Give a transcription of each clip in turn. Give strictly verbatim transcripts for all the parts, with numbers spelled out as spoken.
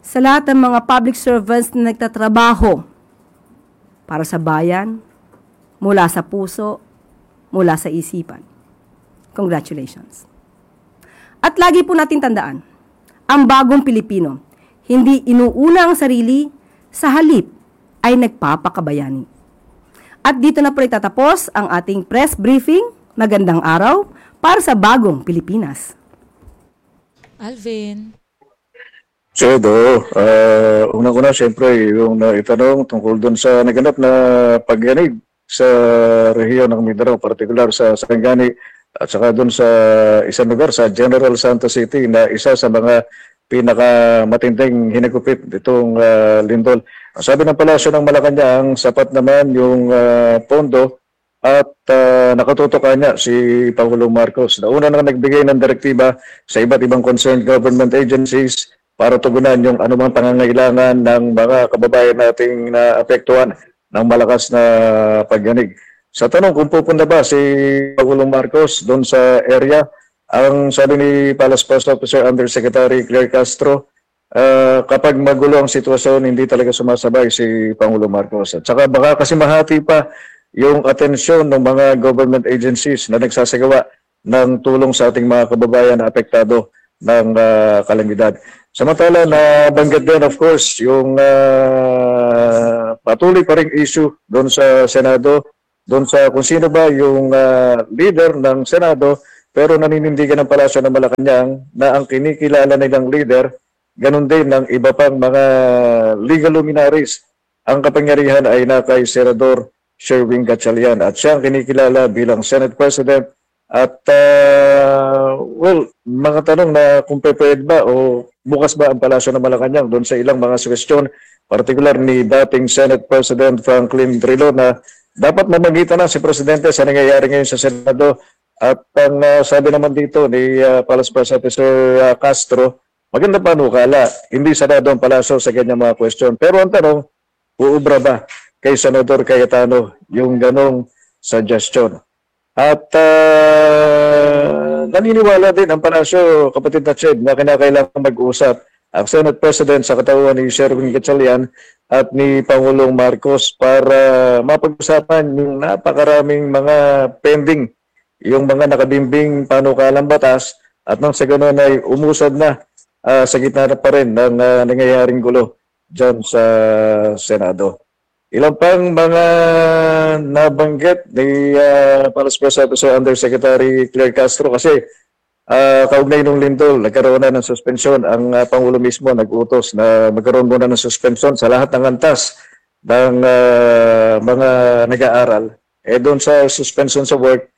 sa lahat ng mga public servants na nagtatrabaho para sa bayan, mula sa puso, mula sa isipan. Congratulations. At lagi po natin tandaan, ang bagong Pilipino, hindi inuuna ang sarili, sa halip ay nagpapakabayani. At dito na po itatapos ang ating press briefing. Magandang araw para sa bagong Pilipinas. Alvin. Sedo, uh, unang-una siyempre yung naitanong tungkol doon sa naganap na pagyanig sa rehiyon ng Mindanao, partikular sa Sarangani at saka doon sa isang lugar sa General Santos City na isa sa mga pinakamatinding hinagupit itong uh, lindol. Sabi ng Palasyo ng Malacanang, sapat naman yung uh, pondo at uh, nakatutok niya si Pangulong Marcos. Nauna na nagbigay ng direktiba sa iba't ibang concerned government agencies para tugunan yung anumang pangangailangan ng mga kababayan nating naapektuhan ng malakas na pagyanig. Sa tanong kung pupunta ba si Pangulong Marcos doon sa area, ang sabi ni Palace Post Officer Undersecretary Claire Castro, uh, kapag magulo ang sitwasyon, hindi talaga sumasabay si Pangulong Marcos. At saka baka kasi mahati pa yung atensyon ng mga government agencies na nagsasagawa ng tulong sa ating mga kababayan na apektado ng uh, kalamidad. Samantala na banggit din of course yung uh, patuloy pa ring issue doon sa Senado, doon sa kung sino ba yung uh, leader ng Senado, pero naninindigan ng Palasyo ng Malacanang na ang kinikilala nilang leader, ganun din ng iba pang mga legal luminaries. Ang kapangyarihan ay na kay Senador Sherwin Gatchalian at siya ang kinikilala bilang Senate President. At uh, well, mga tanong na kung pwede ba o bukas ba ang Palasyo ng Malacanang doon sa ilang mga suwestyon, partikular ni dating Senate President Franklin Drilon na dapat mamagitan na si Presidente sa nangyayari ngayon sa Senado. At ang uh, sabi naman dito ni uh, Palace Press Officer uh, Castro, maganda panukala, hindi sarado ang Palasyo sa ganyang mga question. Pero ang tanong, uubra ba kay Senador Cayetano yung ganong suggestion? At uh, naniniwala din ang Palasyo, kapatid na Ched, na kinakailangan mag-usap ang Senate President sa katawan ni Sherwin Gatchalian at ni Pangulong Marcos para mapag-usapan yung napakaraming mga pending, yung mga nakabimbing panukalang batas at nang sa ganun ay umusad na uh, sa gitna na pa rin ng uh, nangyayaring gulo dyan sa Senado. Ilang pang mga nabanggit ni uh, Palace Press Officer Undersecretary Claire Castro kasi uh, kaugnay nung lindol, nagkaroon na ng suspensyon. Ang uh, Pangulo mismo nag-utos na magkaroon muna ng suspensyon sa lahat ng antas ng uh, mga nag-aaral. Eh doon sa suspension sa work,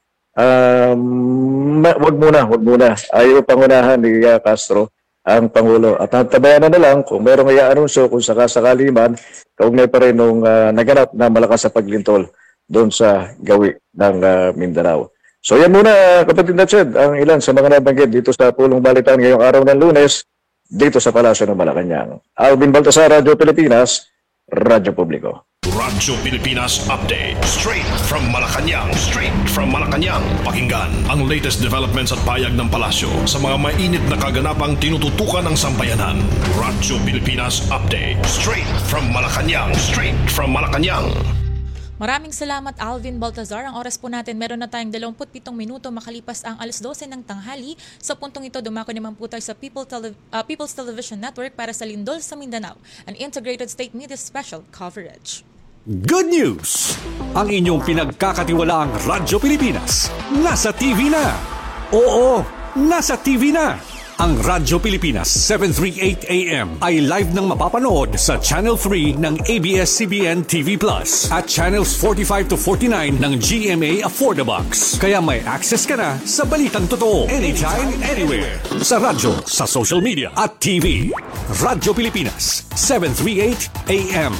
um, wag muna, wag muna. Ayaw pangunahan ni uh, Castro ang Pangulo. At natabayan na na lang kung merong i-anunsyo kung sakasakali man, kaugnay pa rin nung uh, naganap na malakas sa paglintol doon sa gawi ng uh, Mindanao. So yan muna, kapatid na Ched, ang ilan sa mga nabanggit dito sa Pulong Balitan ngayong araw ng Lunes, dito sa Palasyo ng Malacanang. Alvin Baltasar, Radyo Pilipinas, Radyo Publiko. Radyo Pilipinas Update. Straight from Malacanang. Straight from Malacanang. Pakinggan ang latest developments at payag ng Palasyo sa mga mainit na kaganapang tinututukan ng sambayanan. Radyo Pilipinas Update. Straight from Malacanang. Straight from Malacanang. Maraming salamat Alvin Baltazar. Ang oras po natin, meron na tayong dalawampu't pitong minuto makalipas ang alas dose ng tanghali. Sa puntong ito, dumako naman po tayo sa People Tele- uh, People's Television Network para sa Lindol sa Mindanao, an integrated state media special coverage. Good news! Ang inyong pinagkakatiwalaang Radyo Pilipinas nasa T V na. Oo, nasa T V na. Ang Radyo Pilipinas seven thirty-eight A M ay live nang mapapanood sa Channel three ng A B S C B N T V Plus at Channels forty-five to forty-nine ng G M A Affordabox. Kaya may access ka na sa balitang totoo anytime, anywhere. Sa radyo, sa social media at T V. Radyo Pilipinas seven thirty-eight A M.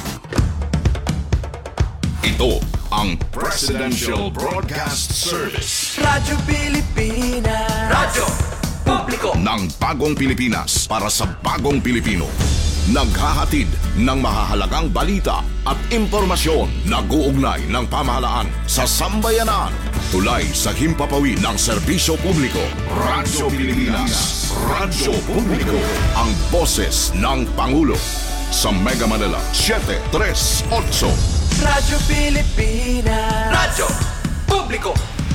Ito ang Presidential Broadcast Service. Radyo Pilipinas. Radyo Publiko ng bagong Pilipinas para sa bagong Pilipino. Naghahatid ng mahahalagang balita at impormasyon. Nag-uugnay ng pamahalaan sa sambayanan. Tulay sa himpapawid ng serbisyo publiko. Radyo Pilipinas. Radyo Publiko. Ang boses ng Pangulo. Sa Mega Manila, seven three eight. Radyo Pilipinas. Radyo Publiko.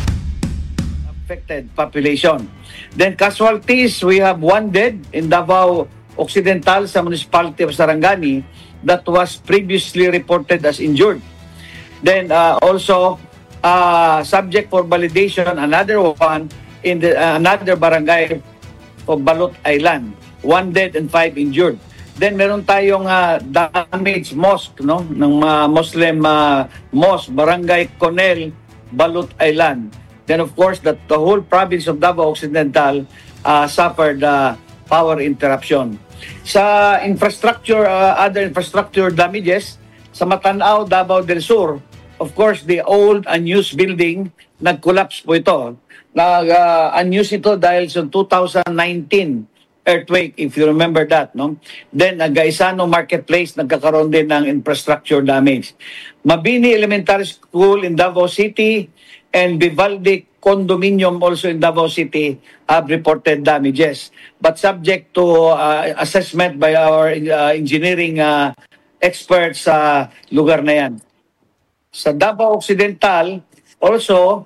Affected population. Then casualties, we have one dead in Davao Occidental sa municipality of Sarangani that was previously reported as injured. Then uh, also uh, subject for validation, another one in the uh, another barangay of Balot Island, one dead and five injured. Then meron tayong uh, damaged mosque, no, ng uh, Muslim uh, mosque, barangay Conel, Balot Island. Then of course that the whole province of Davao Occidental uh, suffered uh, power interruption. Sa infrastructure, uh, other infrastructure damages, sa Matanao, Davao del Sur, of course, the old unused building, nag-collapse po ito. Nag-unused uh, ito dahil sa two thousand nineteen earthquake, if you remember that. No? Then, uh, Gaisano Marketplace, nagkakaroon din ng infrastructure damage. Mabini Elementary School in Davao City and Vivaldi Condominium also in Davao City have reported damages. But subject to uh, assessment by our uh, engineering uh, experts sa lugar na yan. Sa Davao Occidental, also,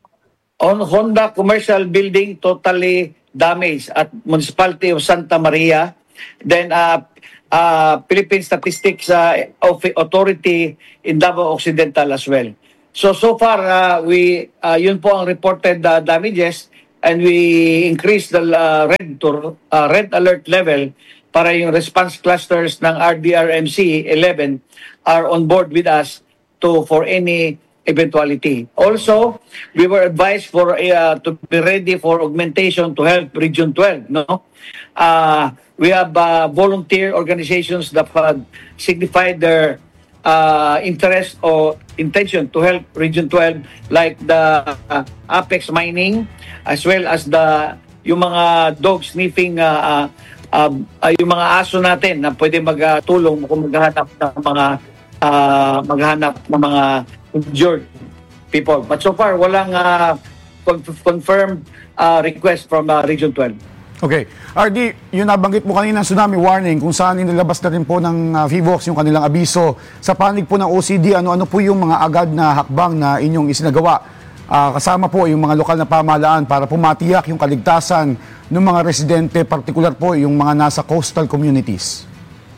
on Honda Commercial Building, totally damaged at Municipality of Santa Maria. Then, uh, uh, Philippine Statistics uh, Authority in Davao Occidental as well. So, so far, uh, we, uh, yun po ang reported uh, damages and we increased the uh, red, to, uh, red alert level para yung response clusters ng R D R M C eleven are on board with us to for any eventuality. Also, we were advised for uh, to be ready for augmentation to help Region twelve. No, uh, we have uh, volunteer organizations that have signified their uh, interest or intention to help Region twelve, like the uh, Apex Mining, as well as the yung mga dog sniffing. Uh, uh, Uh, uh, yung mga aso natin na pwede magtulong kung maghanap ng mga uh, maghanap ng mga injured people. But so far, walang uh, confirmed uh, request from uh, Region twelve. Okay. R D, yung nabanggit mo kanina tsunami warning, kung saan inilabas na rin po ng uh, VIVOX yung kanilang abiso. Sa panig po ng O C D, ano-ano po yung mga agad na hakbang na inyong isinagawa? Uh, kasama po yung mga lokal na pamahalaan para pumatiyak yung kaligtasan ng mga residente, partikular po yung mga nasa coastal communities.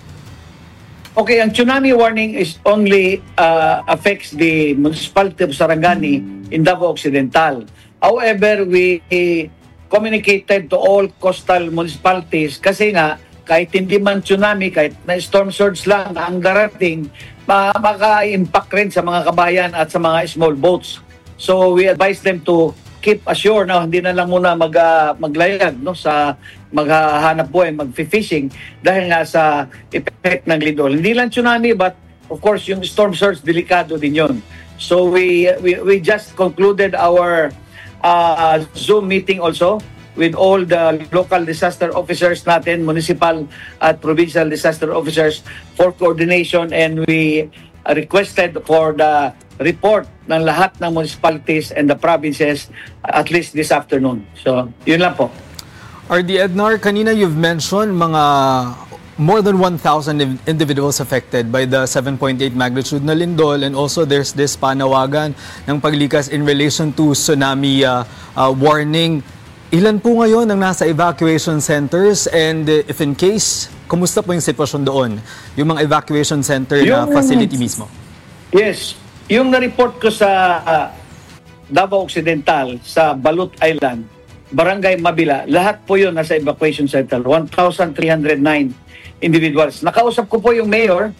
Okay, ang tsunami warning is only uh, affects the municipality of Sarangani in Davao Occidental. However, we communicated to all coastal municipalities kasi nga kahit hindi man tsunami, kahit na storm surge lang ang darating, maka-impact rin sa mga kabayan at sa mga small boats. So we advise them to keep assured na hindi na lang muna mag, uh, maglayag no, sa maghahanap buhay, mag-fishing dahil nga sa effect ng lindol. Hindi lang tsunami but of course yung storm surge, delikado din yun. So we, we, we just concluded our uh, Zoom meeting also with all the local disaster officers natin, municipal at provincial disaster officers for coordination, and we requested for the report ng lahat ng municipalities and the provinces at least this afternoon. So, yun lang po. R D Ednar, kanina you've mentioned mga more than one thousand individuals affected by the seven point eight magnitude na lindol, and also there's this panawagan ng paglikas in relation to tsunami uh, uh, warning. Ilan po ngayon ang nasa evacuation centers, and uh, if in case, kumusta po yung sitwasyon doon? Yung mga evacuation center yung, na facility mismo? Yes. Yung na-report ko sa uh, Davao Occidental, sa Balot Island, Barangay Mabila, lahat po yun nasa evacuation center. one thousand three hundred nine individuals. Nakausap ko po yung mayor,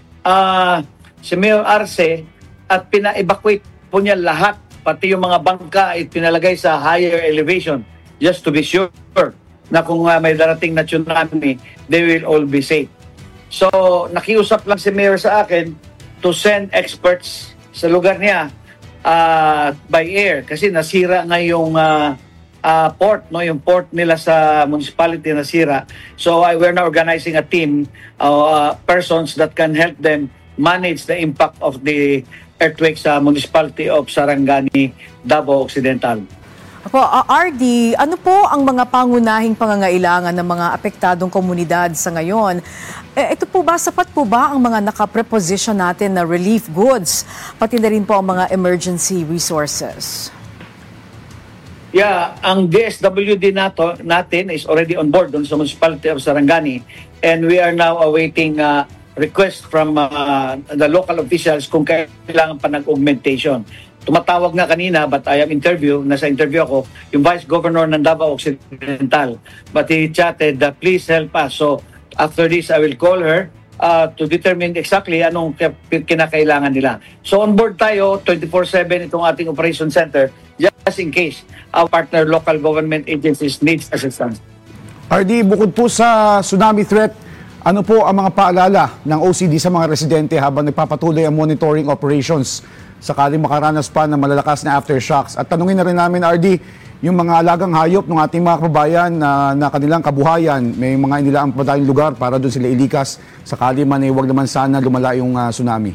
uh, si Mayor Arce, at pina-evacuate po niya lahat, pati yung mga bangka ay pinalagay sa higher elevation just to be sure na kung uh, may darating na tsunami, they will all be safe. So, nakiusap lang si Mayor sa akin to send experts sa lugar niya uh, by air kasi nasira nga yung uh, uh, port, no, yung port nila sa municipality nasira. So I, we're now organizing a team of uh, persons that can help them manage the impact of the earthquake sa municipality of Sarangani, Davao Occidental. Apo, uh, R D, ano po ang mga pangunahing pangangailangan ng mga apektadong komunidad sa ngayon? Eh, ito po ba, sapat po ba ang mga nakapreposition natin na relief goods, pati na rin po ang mga emergency resources? Yeah, ang D S W D nato, natin is already on board dun sa municipality of Sarangani, and we are now awaiting uh, request from uh, the local officials kung kailangan pa nag-augmentation. Tumatawag nga kanina, but I am interview, nasa interview ako, yung Vice Governor ng Davao Occidental. But he chatted that please help us. So after this, I will call her uh, to determine exactly anong kinakailangan nila. So on board tayo, twenty-four seven itong ating operation center, just in case our partner local government agencies needs assistance. R D, bukod po sa tsunami threat, ano po ang mga paalala ng O C D sa mga residente habang nagpapatuloy ang monitoring operations sakaling makaranas pa ng malalakas na aftershocks? At tanungin na rin namin, R D, yung mga alagang hayop ng ating mga kababayan na, na kanilang kabuhayan, may mga inilaang padaling lugar para doon sila ilikas sakali man ay huwag naman sana lumala yung uh, tsunami.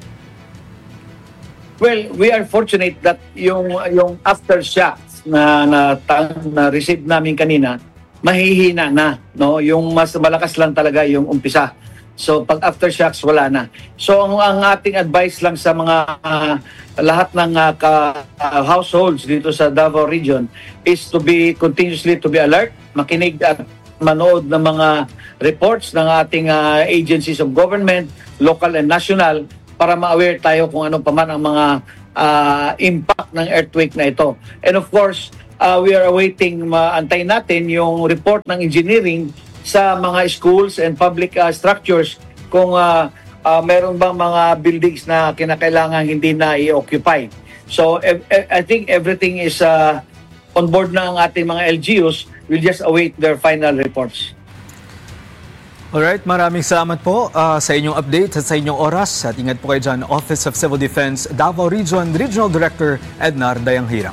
Well, we are fortunate that yung yung aftershocks na na, na receive namin kanina mahihina na, no? Yung mas malakas lang talaga yung umpisa. So pag aftershocks wala na. So ang, ang ating advice lang sa mga uh, lahat ng uh, ka, uh, households dito sa Davao region is to be continuously to be alert, makinig at manood ng mga reports ng ating uh, agencies of government, local and national, para ma-aware tayo kung ano pa man ang mga uh, impact ng earthquake na ito. And of course, uh, we are awaiting, maantay natin yung report ng engineering sa mga schools and public uh, structures kung uh, uh, meron bang mga buildings na kinakailangan hindi na i-occupy. So e- e- I think everything is uh, on board na ang ating mga L G Us. We'll just await their final reports. Alright, maraming salamat po uh, sa inyong update at sa inyong oras. At ingat po kayo dyan, Office of Civil Defense, Davao Region, Regional Director Ednar Dayanghirang.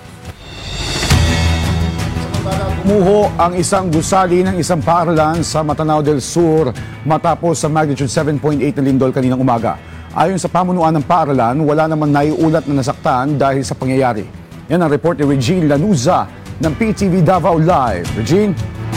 Umuho ang isang gusali ng isang paaralan sa Matanao del Sur matapos sa magnitude seven point eight na lindol kaninang umaga. Ayon sa pamunuan ng paaralan, wala naman naiulat na nasaktan dahil sa pangyayari. Yan ang report ni Regine Lanuza ng P T V Davao Live. Regine?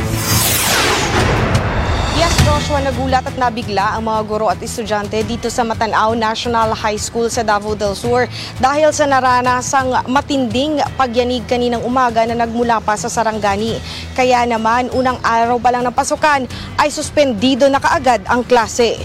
Yes, Joshua, nagulat at nabigla ang mga guro at estudyante dito sa Matanao National High School sa Davao del Sur dahil sa naranasang matinding pagyanig kaninang umaga na nagmula pa sa Sarangani. Kaya naman, unang araw pa lang ng pasukan ay suspendido na kaagad ang klase.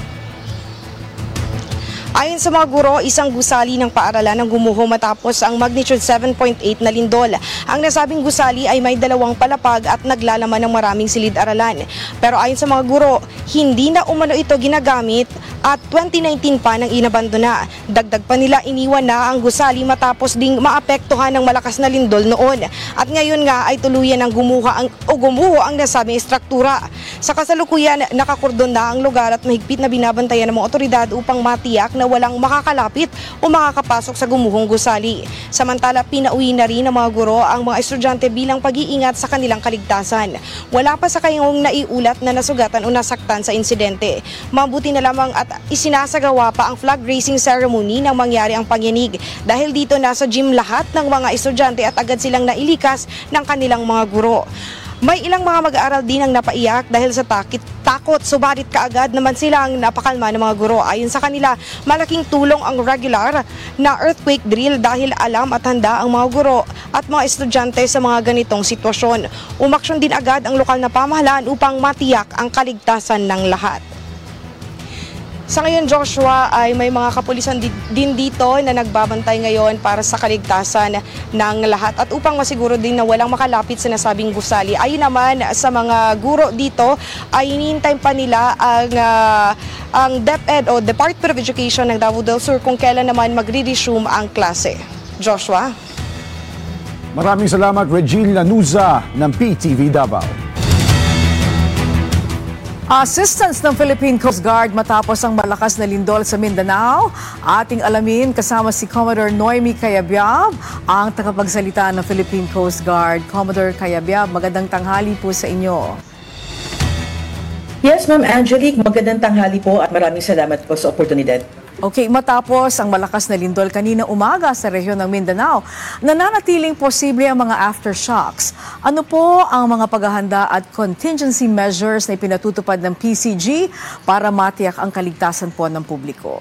Ayon sa mga guro, isang gusali ng paaralan ang gumuho matapos ang magnitude seven point eight na lindol. Ang nasabing gusali ay may dalawang palapag at naglalaman ng maraming silid-aralan. Pero ayon sa mga guro, hindi na umano ito ginagamit at twenty nineteen pa nang inabandona. Dagdag pa nila, iniwan na ang gusali matapos ding maapektuhan ng malakas na lindol noon. At ngayon nga ay tuluyan ng gumuha ang, o gumuho ang nasabing struktura. Sa kasalukuyan, nakakordon na ang lugar at mahigpit na binabantayan ng mga otoridad upang matiyak na walang makakalapit o makakapasok sa gumuhong gusali. Samantala, pinauwi na rin ng mga guro ang mga estudyante bilang pag-iingat sa kanilang kaligtasan. Wala pa sa kayong naiulat na nasugatan o nasaktan sa insidente. Mabuti na lamang at isinasagawa pa ang flag raising ceremony nang mangyari ang pagyanig. Dahil dito nasa gym lahat ng mga estudyante at agad silang nailikas ng kanilang mga guro. May ilang mga mag-aaral din ang napaiyak dahil sa takit, takot, subalit kaagad naman silang napakalma ng mga guro. Ayon sa kanila, malaking tulong ang regular na earthquake drill dahil alam at handa ang mga guro at mga estudyante sa mga ganitong sitwasyon. Umaksyon din agad ang lokal na pamahalaan upang matiyak ang kaligtasan ng lahat. Sa ngayon, Joshua, ay may mga kapulisan din dito na nagbabantay ngayon para sa kaligtasan ng lahat at upang masiguro din na walang makalapit sa nasabing gusali. Ayon naman sa mga guro dito ay hinihintay pa nila ang, uh, ang DepEd o Department of Education ng Davao del Sur kung kailan naman magre-resume ang klase. Joshua? Maraming salamat, Regine Lanuza ng P T V Davao. Assistance ng Philippine Coast Guard matapos ang malakas na lindol sa Mindanao. Ating alamin kasama si Commodore Noemi Cayabyab, ang tagapagsalita ng Philippine Coast Guard. Commodore Cayabyab, magandang tanghali po sa inyo. Yes, Ma'am Angelique, magandang tanghali po at maraming salamat po sa oportunidad. Okay, matapos ang malakas na lindol kanina umaga sa rehiyon ng Mindanao, nananatiling posible ang mga aftershocks. Ano po ang mga paghahanda at contingency measures na ipinatutupad ng P C G para matiyak ang kaligtasan po ng publiko?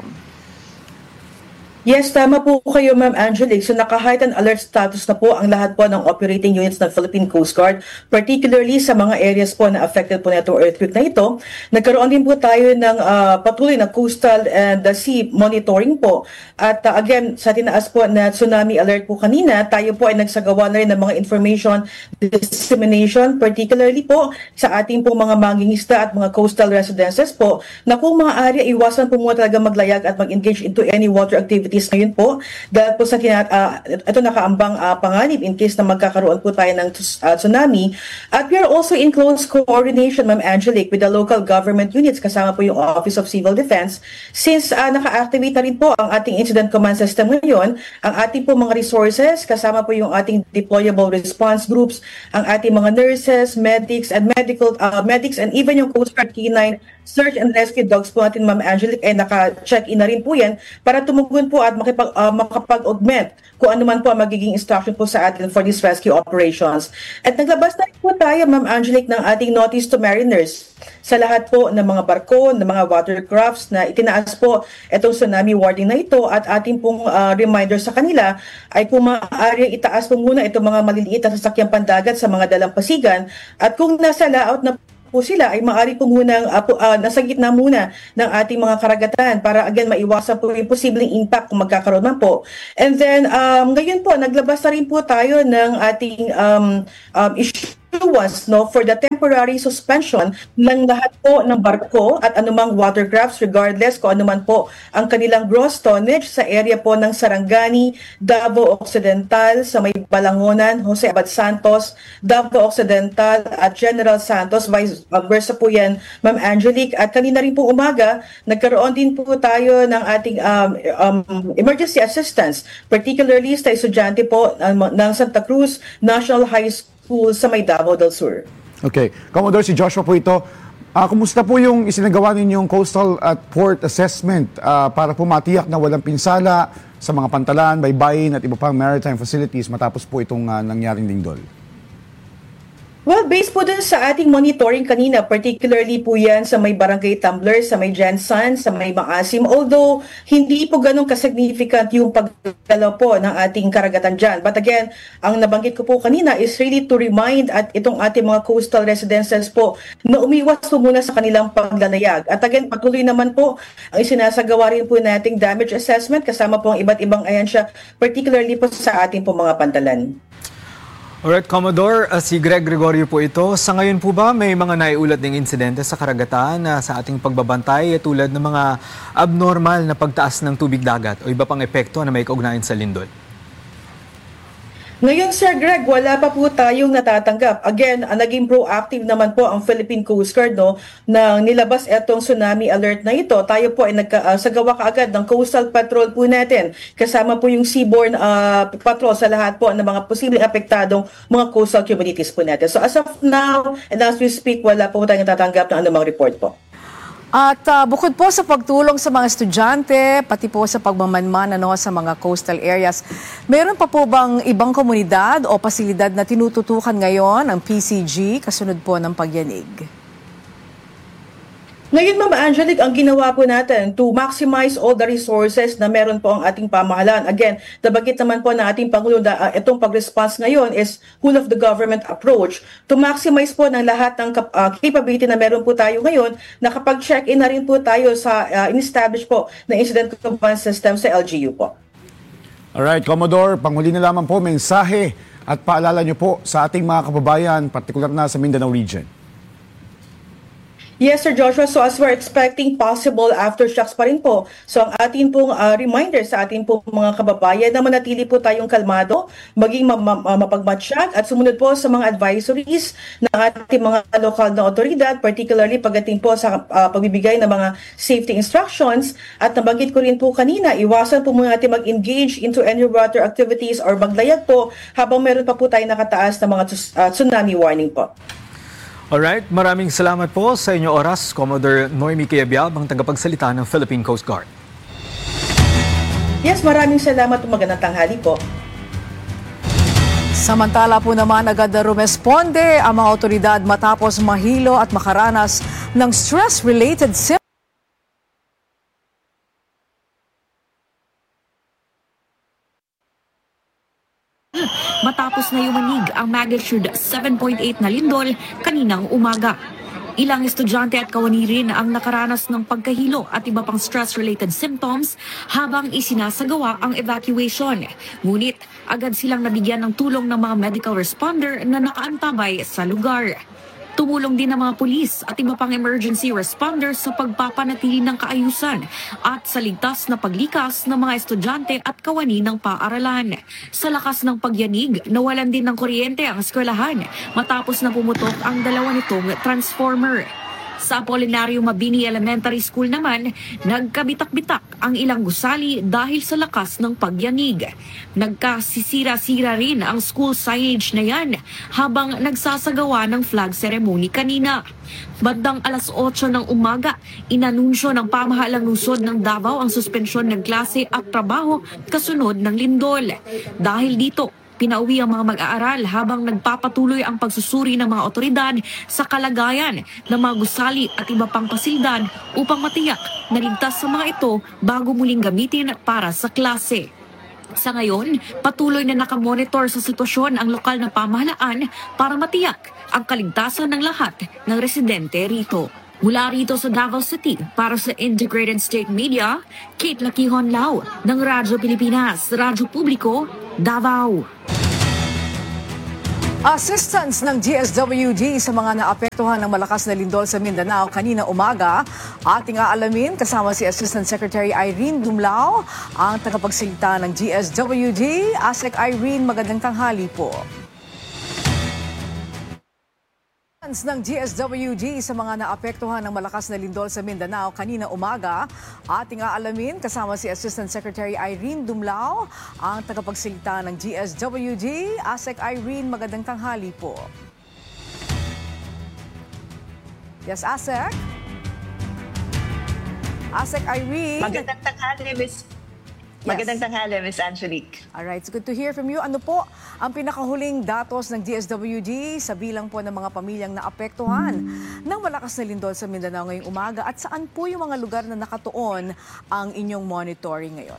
Yes, tama po kayo, Ma'am Angelique. So naka-heightened alert status na po ang lahat po ng operating units ng Philippine Coast Guard, particularly sa mga areas po na affected po na itong earthquake na ito. Nagkaroon din po tayo ng uh, patuloy na coastal and the sea monitoring po. At uh, again, sa tinaas po na tsunami alert po kanina, tayo po ay nagsagawa na rin ng mga information dissemination, particularly po sa ating po mga mangingisda at mga coastal residences po, na kung mga area, iwasan po muna talaga maglayag at mag-engage into any water activity ngayon po dahil po sa kinat, uh, ito nakaambang uh, panganib in case na magkakaroon po tayo ng uh, tsunami. At we are also in close coordination, Ma'am Angelique, with the local government units kasama po yung Office of Civil Defense since uh, naka-activate na rin po ang ating incident command system ngayon, ang ating po mga resources kasama po yung ating deployable response groups, ang ating mga nurses, medics and medical uh, medics and even yung Coast Guard K nine search and rescue dogs po natin, Ma'am Angelique, ay naka-check-in na rin po yan para tumugon po at makipag, uh, makapag-augment kung ano man po ang magiging instruction po sa atin for these rescue operations. At naglabas na rin po tayo, Ma'am Angelique, ng ating notice to mariners sa lahat po ng mga barko, ng mga watercrafts na itinaas po itong tsunami warning na ito at ating pong uh, reminder sa kanila ay kung maaari itaas po muna itong mga maliliit na sasakyang pandagat sa mga dalampasigan at kung nasa layout na po sila ay maaari po munang uh, uh, nasa gitna muna ng ating mga karagatan para again maiwasan po yung posibleng impact kung magkakaroon man po. And then um, ngayon po naglabas na rin po tayo ng ating um, um, issue was no for the temporary suspension ng lahat po ng barko at anumang watercrafts regardless kung anuman po ang kanilang gross tonnage sa area po ng Sarangani, Davao Occidental, sa may Balangonan, Jose Abad Santos, Davao Occidental at General Santos, vice versa po yan, Ma'am Angelique. At kanina rin po umaga, nagkaroon din po tayo ng ating um, um, emergency assistance, particularly sa estudyante po um, ng Santa Cruz National High School School sa may Davao del Sur. Okay. Commodore, si Joshua po ito. Uh, kumusta po yung isinagawa ninyong coastal at port assessment uh, para po matiyak na walang pinsala sa mga pantalan, baybayin at iba pang maritime facilities matapos po itong uh, nangyaring lindol? Well, based po dun sa ating monitoring kanina, particularly po yan sa may Barangay Tumbler, sa may Jensan, sa may Maasim, although hindi po ganun kasignificant yung pagdalaw po ng ating karagatan dyan. But again, ang nabanggit ko po kanina is really to remind at itong ating mga coastal residences po na umiwas po muna sa kanilang paglalayag. At again, patuloy naman po ang isinasagawa rin po nating damage assessment kasama po ang iba't ibang ahensya, particularly po sa ating po mga pantalan. Alright, Commodore, uh, si Greg Gregorio po ito. Sa ngayon po ba may mga naiulat ng insidente sa karagatan na sa ating pagbabantay tulad ng mga abnormal na pagtaas ng tubig dagat o iba pang epekto na may kaugnayan sa lindol? Ngayon, Sir Greg, wala pa po tayong natatanggap. Again, uh, naging proactive naman po ang Philippine Coast Guard no, na nilabas etong tsunami alert na ito. Tayo po ay nagsagawa uh, kaagad ng coastal patrol po natin. Kasama po yung seaborne uh, patrol sa lahat po ng mga posibleng apektadong mga coastal communities po natin. So as of now, and as we speak, wala po tayong natatanggap ng anumang report po. At uh, bukod po sa pagtulong sa mga estudyante, pati po sa pagmamanman ano, sa mga coastal areas, meron pa po bang ibang komunidad o pasilidad na tinututukan ngayon ang P C G kasunod po ng pagyanig? Ngayon, Ma'am Angelique, ang ginawa po natin to maximize all the resources na meron po ang ating pamahalaan. Again, nabagit naman po na ating Pangulo na uh, itong pag-response ngayon is whole of the government approach to maximize po ng lahat ng uh, capability na meron po tayo ngayon na kapag check-in na rin po tayo sa uh, in-establish po na incident command system sa L G U po. Alright, Commodore, panghuli na lamang po, mensahe at paalala nyo po sa ating mga kababayan, partikular na sa Mindanao region. Yes, Sir Joshua. So as we're expecting possible aftershocks pa rin po. So ang atin pong uh, reminder sa atin pong mga kababayan na manatili po tayong kalmado, maging ma- ma- mapagmatsyag at sumunod po sa mga advisories ng ating mga lokal na otoridad, particularly pagdating po sa uh, pagbibigay ng mga safety instructions. At nabanggit ko rin po kanina, iwasan po muna natin mag-engage into any water activities or maglayag po habang meron pa po tayo nakataas na mga uh, tsunami warning po. Alright, maraming salamat po sa inyong oras, Commodore Noemi Quiabiab, ang tagapagsalita ng Philippine Coast Guard. Yes, maraming salamat at magandang tanghali po. Samantala po naman agad na rumesponde ang mga otoridad matapos mahilo at makaranas ng stress-related symptoms. Matapos na yumanig ang magnitude seven point eight na lindol kaninang umaga. Ilang estudyante at kawani rin ang nakaranas ng pagkahilo at iba pang stress-related symptoms habang isinasagawa ang evacuation. Ngunit agad silang nabigyan ng tulong ng mga medical responder na nakaantabay sa lugar. Tumulong din ang mga pulis at iba pang emergency responders sa pagpapanatili ng kaayusan at sa ligtas na paglikas ng mga estudyante at kawani ng paaralan. Sa lakas ng pagyanig, nawalan din ng kuryente ang eskwelahan matapos na pumutok ang dalawa nitong transformer. Sa Apolinario Mabini Elementary School naman, nagkabitak-bitak ang ilang gusali dahil sa lakas ng pagyanig. Nagkasisira-sira rin ang school signage na yan habang nagsasagawa ng flag ceremony kanina. Bandang alas otso ng umaga, inanunsyo ng pamahalang lungsod ng Davao ang suspensyon ng klase at trabaho kasunod ng lindol. Dahil dito, pinauwi ang mga mag-aaral habang nagpapatuloy ang pagsusuri ng mga otoridad sa kalagayan ng mga gusali at iba pang pasilidad upang matiyak na ligtas sa mga ito bago muling gamitin para sa klase. Sa ngayon, patuloy na nakamonitor sa sitwasyon ang lokal na pamahalaan para matiyak ang kaligtasan ng lahat ng residente rito. Mula rito sa Davao City, para sa Integrated State Media, Kate Lakihon Lau ng Radyo Pilipinas, Radyo Publiko, Davao. Assistance ng D S W D sa mga naapektuhan ng malakas na lindol sa Mindanao kanina umaga. Ating aalamin kasama si Assistant Secretary Irene Dumlao, ang tagapagsalita ng D S W D. Asek Irene, magandang tanghali po. Ng D S W D sa mga naapektuhan ng malakas na lindol sa Mindanao kanina umaga. Ating aalamin kasama si Assistant Secretary Irene Dumlao, ang tagapagsalita ng D S W D. Asek Irene, magandang tanghali po. Yes, Asek? Asek Irene? Magandang tanghali, Miss Magandang tanghali, Miss Angelique. Alright, it's good to hear from you. Ano po ang pinakahuling datos ng D S W D sa bilang po ng mga pamilyang naapektuhan ng malakas na lindol sa Mindanao ngayong umaga at saan po yung mga lugar na nakatuon ang inyong monitoring ngayon?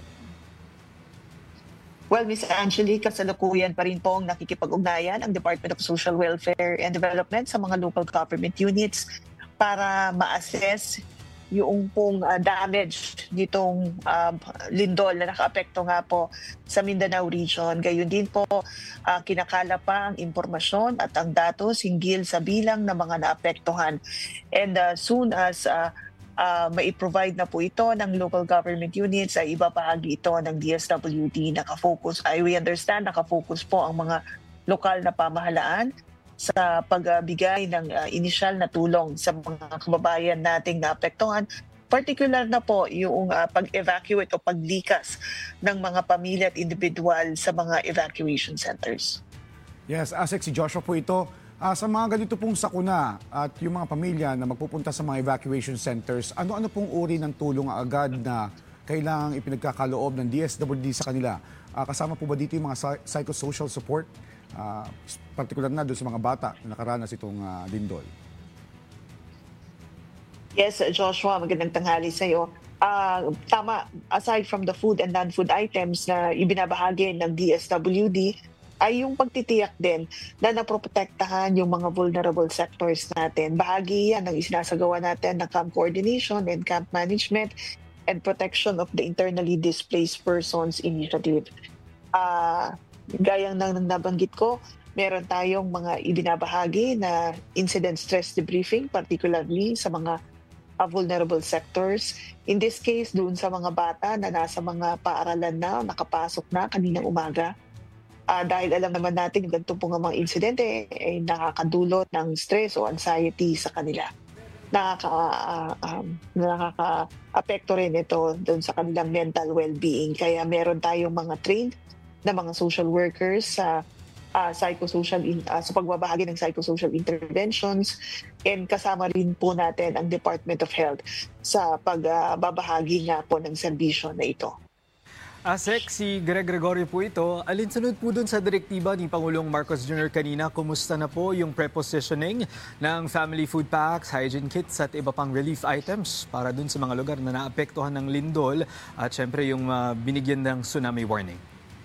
Well, Miss Angelique, kasalukuyan pa rin po ang nakikipag-ugnayan ang Department of Social Welfare and Development sa mga local government units para ma-assess yung pong uh, damage nitong uh, lindol na nakaapekto nga po sa Mindanao region. Gayon din po, uh, kinakala pa ang impormasyon at ang datos hinggil sa bilang ng mga naapektuhan. And uh, soon as uh, uh, mai-provide na po ito ng local government units, ay ibabahagi ito ng D S W D. Nakafocus, I we understand, nakafocus po ang mga lokal na pamahalaan sa pagbigay ng uh, inisyal na tulong sa mga kababayan nating naapektuhan, particular na po yung uh, pag-evacuate o paglikas ng mga pamilya at individual sa mga evacuation centers. Yes, Asek, si Joshua po ito. Uh, sa mga ganito pong sakuna at yung mga pamilya na magpupunta sa mga evacuation centers, ano-ano pong uri ng tulong agad na kailangang ipinagkakaloob ng D S W D sa kanila? Uh, kasama po ba dito yung mga psychosocial support? Uh, particular na doon sa mga bata na nakaranas itong uh, lindol. Yes, Joshua, magandang tanghali sa iyo. Uh, tama, aside from the food and non-food items na ibinabahagi ng D S W D, ay yung pagtitiyak din na naproprotektahan yung mga vulnerable sectors natin. Bahagi yan ng isinasagawa natin ng camp coordination and camp management and protection of the internally displaced persons initiative. Uh, Gaya ng nabanggit ko, meron tayong mga ibinabahagi na incident stress debriefing, particularly sa mga uh, vulnerable sectors. In this case, doon sa mga bata na nasa mga paaralan na, nakapasok na kaninang umaga. Uh, dahil alam naman natin yung ganito po ng mga insidente ay nakakadulot ng stress o anxiety sa kanila. Nakaka, uh, um, nakaka-apekto rin ito doon sa kanilang mental well-being. Kaya meron tayong mga trained na mga social workers sa uh, psychosocial in, uh, sa pagbabahagi ng psychosocial interventions, and kasama rin po natin ang Department of Health sa pagbabahagi uh, nga po ng serbisyo na ito. Asek, si Greg Gregorio po ito. Alinsunod po dun sa direktiba ni Pangulong Marcos Junior kanina, kumusta na po yung prepositioning ng family food packs, hygiene kits at iba pang relief items para dun sa mga lugar na naapektuhan ng lindol at syempre yung uh, binigyan ng tsunami warning?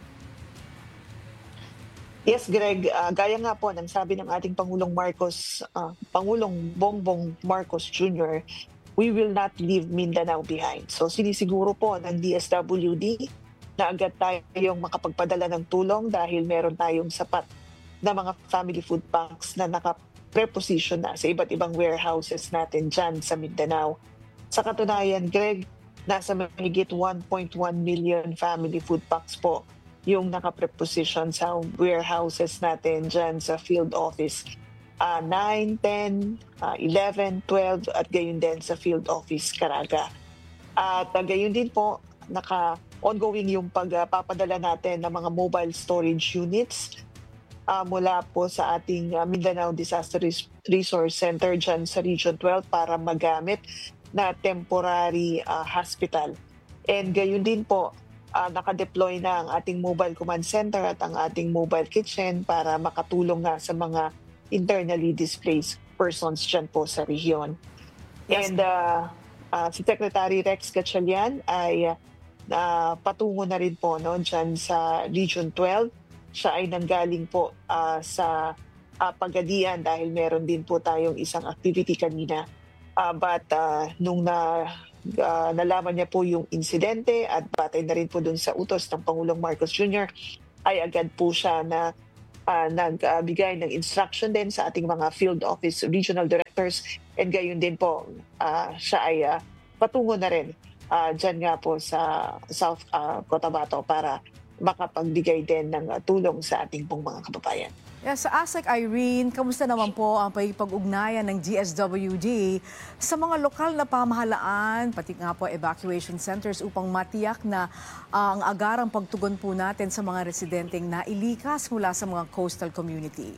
Yes, Greg, uh, gaya nga po ng sabi ng ating Pangulong Marcos, uh, Pangulong Bongbong Marcos Junior, we will not leave Mindanao behind. So sinisiguro po ng D S W D na agad tayong makapagpadala ng tulong dahil meron tayong sapat na mga family food banks na naka-preposition na sa iba't ibang warehouses natin dyan sa Mindanao. Sa katunayan, Greg, nasa mahigit one point one million family food packs po yung naka-preposition sa warehouses natin dyan sa field office. Uh, nine, ten, uh, eleven, twelve at gayon din sa field office Caraga. At uh, gayon din po, naka-ongoing yung pagpapadala uh, natin ng mga mobile storage units uh, mula po sa ating uh, Mindanao Disaster Resource Center dyan sa Region twelve para magamit na temporary uh, hospital. And gayon din po, uh, naka-deploy na ang ating mobile command center at ang ating mobile kitchen para makatulong nga sa mga internally displaced persons dyan po sa rehiyon. Yes. And uh, uh, si Secretary Rex Gatchalian ay uh, patungo na rin po no, dyan sa Region twelve. Siya ay nanggaling po uh, sa uh, Pagadian dahil meron din po tayong isang activity kanina. Uh, but uh, nung na, uh, nalaman niya po yung insidente at batay na rin po dun sa utos ng Pangulong Marcos Junior, ay agad po siya na Uh, nagbigay uh, ng instruction din sa ating mga field office regional directors, and gayon din po uh, siya ay uh, patungo na rin uh, dyan nga po sa South uh, Cotabato para makapagbigay din ng uh, tulong sa ating pong mga kababayan. Yes, sa Asek Irene, kamusta naman po ang pag-ugnayan ng D S W D sa mga lokal na pamahalaan, pati nga po evacuation centers upang matiyak na uh, ang agarang pagtugon po natin sa mga residenteng nailikas mula sa mga coastal community?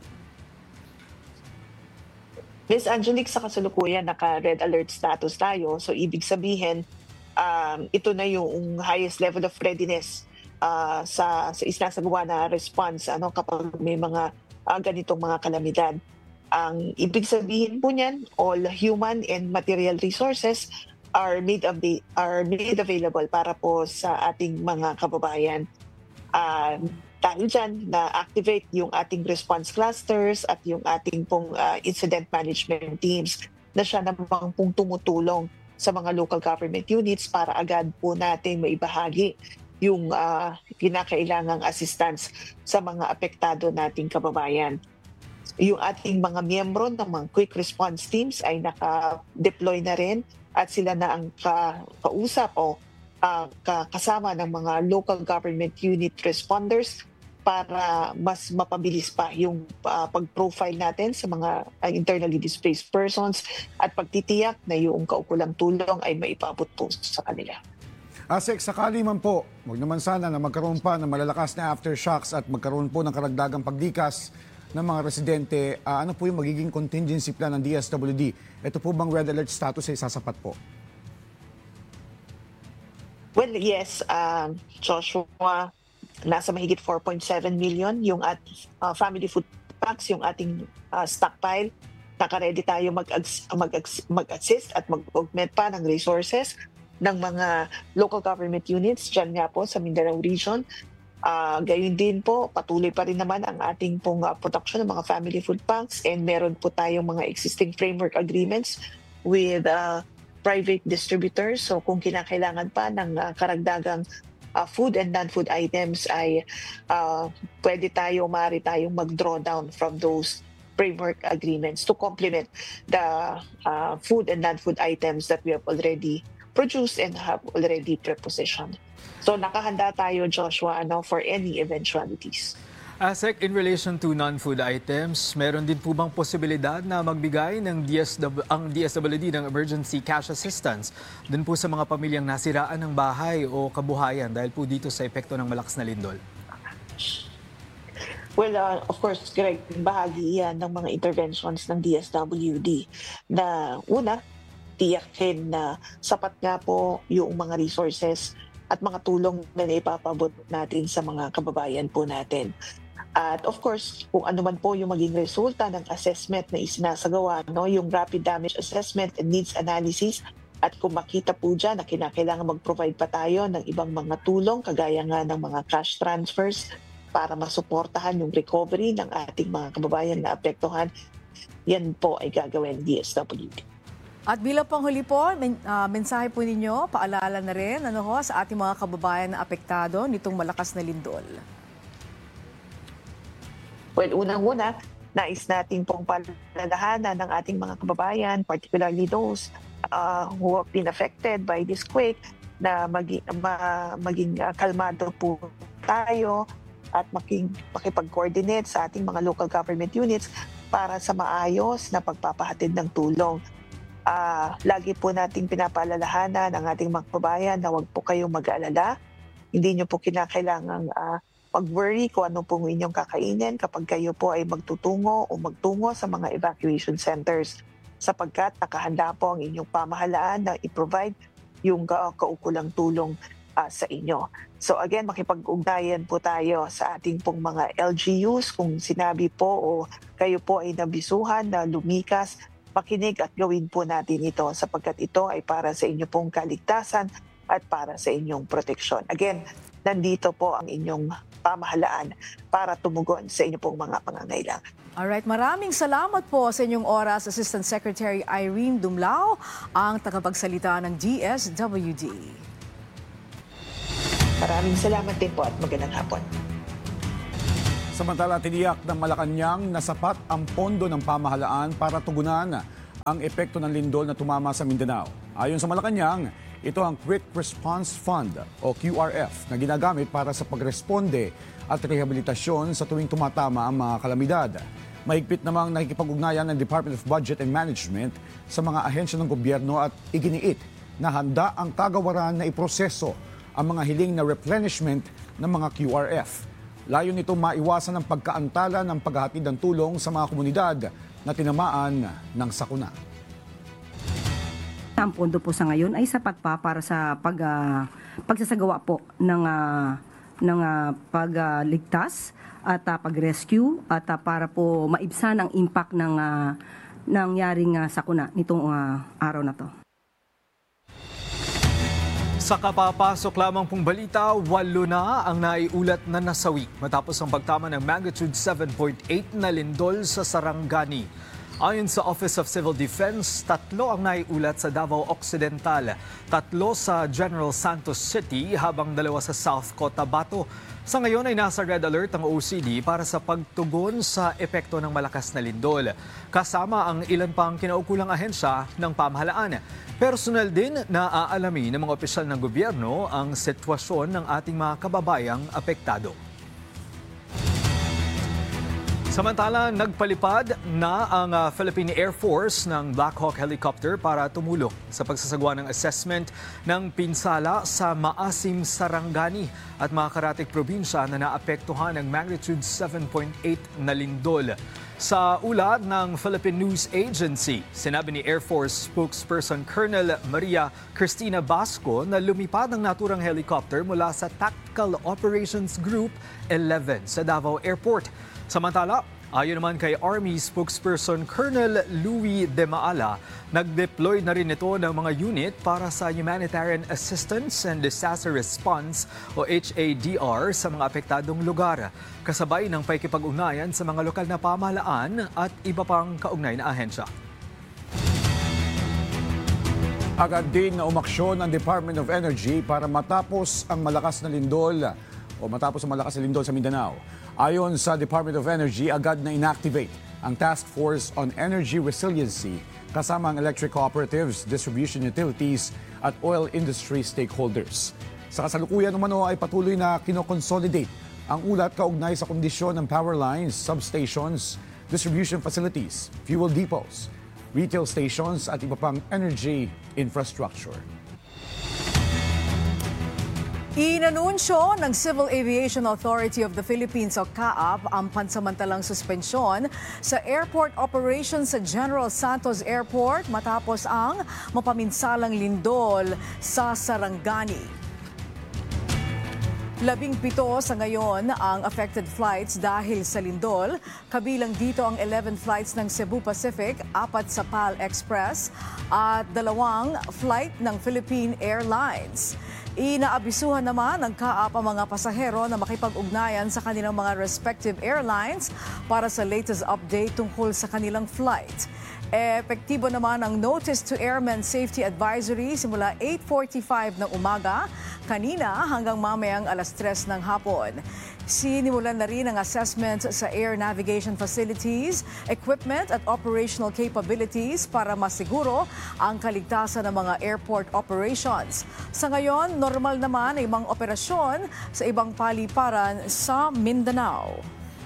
Miz Angelique, sa kasalukuyan naka-red alert status tayo. So ibig sabihin, um, ito na yung highest level of readiness uh, sa, sa isinasagawa na response ano, kapag may mga Uh, ganitong mga kalamidad. Ang ibig sabihin po niyan, all human and material resources are made of the, are made available para po sa ating mga kababayan. Uh, dahil dyan, na-activate yung ating response clusters at yung ating pong uh, incident management teams na siya namang pong tumutulong sa mga local government units para agad po natin maibahagi yung uh, kinakailangang assistance sa mga apektado nating kababayan. Yung ating mga miyembro ng mga quick response teams ay naka-deploy na rin at sila na ang ka- kausap o uh, kasama ng mga local government unit responders para mas mapabilis pa yung uh, pag-profile natin sa mga uh, internally displaced persons at pagtitiyak na yung kaukulang tulong ay maipabot po sa kanila. Asek, sakali man po, huwag naman sana na magkaroon pa ng malalakas na aftershocks at magkaroon po ng karagdagang paglikas ng mga residente, uh, ano po yung magiging contingency plan ng D S W D? Ito po bang red alert status ay sasapat po? Well, yes, uh, Joshua, nasa mahigit four point seven million yung at, uh, family food packs, yung ating uh, stockpile. Naka-ready tayo mag-assist mag mag at mag-augment pa ng resources ng mga local government units dyan nga po sa Mindanao Region. Uh, gayon din po, patuloy pa rin naman ang ating pong uh, production ng mga family food banks, and meron po tayong mga existing framework agreements with uh, private distributors. So kung kinakailangan pa ng uh, karagdagang uh, food and non-food items ay uh, pwede tayo, maaari tayong mag-draw down from those framework agreements to complement the uh, food and non-food items that we have already produced and have already prepositioned. So nakahanda tayo, Joshua, ano, for any eventualities. Asek, in relation to non-food items, meron din po bang posibilidad na magbigay ng D S W, ang D S W D ng emergency cash assistance dun po sa mga pamilyang nasiraan ng bahay o kabuhayan dahil po dito sa epekto ng malakas na lindol? Well, uh, of course, Greg, bahagi yan ng mga interventions ng D S W D na una, tiyakin na sapat nga po yung mga resources at mga tulong na naipapabot natin sa mga kababayan po natin. At of course, kung ano man po yung maging resulta ng assessment na isinasagawa, no, yung rapid damage assessment and needs analysis, at kung makita po dyan na kinakailangan mag-provide pa tayo ng ibang mga tulong, kagaya nga ng mga cash transfers para masuportahan yung recovery ng ating mga kababayan na apektuhan, yan po ay gagawin D S W D. At bilang panghuli po, men, uh, mensahe po ninyo, paalala na rin ano ho, sa ating mga kababayan na apektado nitong malakas na lindol. Well, unang-una, nais natin pong palalahanan ng ating mga kababayan, particularly those uh, who have been affected by this quake, na maging, ma, maging uh, kalmado po tayo at making, makipag-coordinate sa ating mga local government units para sa maayos na pagpapahatid ng tulong. Uh, lagi po nating pinapaalalahanan ang ating mga kababayan na huwag po kayong mag-alala. Hindi nyo po kinakailangang uh, mag-worry kung ano pong inyong kakainin kapag kayo po ay magtutungo o magtungo sa mga evacuation centers, sapagkat nakahanda po ang inyong pamahalaan na i-provide yung ka- kaukulang tulong uh, sa inyo. So again, makipag-ugnayan po tayo sa ating pong mga L G Us. Kung sinabi po o kayo po ay nabisuhan na lumikas, makinig at gawin po natin ito, sapagkat ito ay para sa inyo pong kaligtasan at para sa inyong proteksyon. Again, nandito po ang inyong pamahalaan para tumugon sa inyong pong mga pangangailangan. Alright, maraming salamat po sa inyong oras, Assistant Secretary Irene Dumlao, ang tagapagsalita ng D S W D. Maraming salamat din po at magandang hapon. Samantala, tiniyak ng Malacanang na sapat ang pondo ng pamahalaan para tugunan ang epekto ng lindol na tumama sa Mindanao. Ayon sa Malacanang, ito ang Quick Response Fund o Q R F na ginagamit para sa pagresponde at rehabilitasyon sa tuwing tumatama ang mga kalamidad. Mahigpit namang nakikipag-ugnayan ng Department of Budget and Management sa mga ahensya ng gobyerno at iginiit na handa ang kagawaran na iproseso ang mga hiling na replenishment ng mga Q R F. Layo nito maiwasan ang pagkaantala ng paghahatid ng tulong sa mga komunidad na tinamaan ng sakuna. Ang pondo po sa ngayon ay sapat pa para sa pag, uh, pagsasagawa po ng, uh, ng uh, pagligtas uh, at uh, pag-rescue at uh, para po maibsan ang impact ng uh, nangyaring uh, sakuna nitong uh, araw na to. Sa kapapasok lamang pong balita, walo na ang naiulat na nasawi matapos ang pagtama ng magnitude seven point eight na lindol sa Sarangani. Ayon sa Office of Civil Defense, tatlo ang naiulat sa Davao Occidental, tatlo sa General Santos City habang dalawa sa South Cotabato. Sa ngayon ay nasa red alert ang O C D para sa pagtugon sa epekto ng malakas na lindol. Kasama ang ilan pang kinaukulang ahensya ng pamahalaan. Personal din na aalamin ng mga opisyal ng gobyerno ang sitwasyon ng ating mga kababayang apektado. Samantala, nagpalipad na ang uh, Philippine Air Force ng Black Hawk helicopter para tumulong sa pagsasagawa ng assessment ng pinsala sa Maasim, Sarangani at mga karatig probinsya na naapektuhan ng magnitude seven point eight na lindol. Sa ulat ng Philippine News Agency, sinabi ni Air Force spokesperson Colonel Maria Cristina Basco na lumipad ang naturang helicopter mula sa Tactical Operations Group eleven sa Davao Airport. Samantala, ayon naman kay Army spokesperson Colonel Louis De Maala, nag-deploy na rin ito ng mga unit para sa Humanitarian Assistance and Disaster Response o H A D R sa mga apektadong lugar, kasabay ng pakikipag-ugnayan sa mga lokal na pamahalaan at iba pang kaugnay na ahensya. Agad din na umaksyon ang Department of Energy para matapos ang malakas na lindol o matapos ang malakas na lindol sa Mindanao. Ayon sa Department of Energy, agad na inactivate ang Task Force on Energy Resiliency kasama ang electric cooperatives, distribution utilities at oil industry stakeholders. Sa kasalukuyan naman ay patuloy na kinoconsolidate ang ulat kaugnay sa kondisyon ng power lines, substations, distribution facilities, fuel depots, retail stations at iba pang energy infrastructure. Inanunsyo ng Civil Aviation Authority of the Philippines o C A A P ang pansamantalang suspensyon sa airport operations sa General Santos Airport matapos ang mapaminsalang lindol sa Sarangani. Labing pito sa ngayon ang affected flights dahil sa lindol. Kabilang dito ang eleven flights ng Cebu Pacific, apat sa P A L Express at dalawang flight ng Philippine Airlines. Inaabisuhan naman ng C A A P ang mga pasahero na makipag-ugnayan sa kanilang mga respective airlines para sa latest update tungkol sa kanilang flight. Epektibo naman ang Notice to Airmen Safety Advisory simula eight forty-five ng umaga kanina hanggang mamayang alas tres ng hapon. Sinimulan na rin ang assessment sa air navigation facilities, equipment at operational capabilities para masiguro ang kaligtasan ng mga airport operations. Sa ngayon, normal naman ang ibang operasyon sa ibang paliparan sa Mindanao.